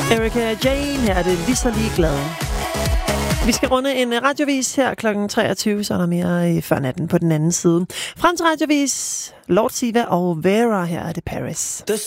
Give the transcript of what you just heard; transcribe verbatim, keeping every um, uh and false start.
Erika Jane, her er det lige så ligeglad. Vi skal runde en radiovis her klokken treogtyve, så er der mere før natten på den anden side. Frem til radiovis, Lord Siva og Vera, her er det Paris. The